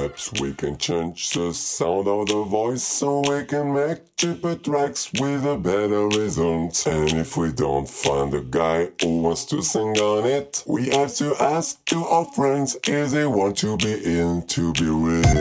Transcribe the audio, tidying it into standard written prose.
Perhaps we can change the sound of the voice so we can make cheaper tracks with a better result. And if we don't find a guy who wants to sing on it, we have to ask to our friends if they want to be in to be with.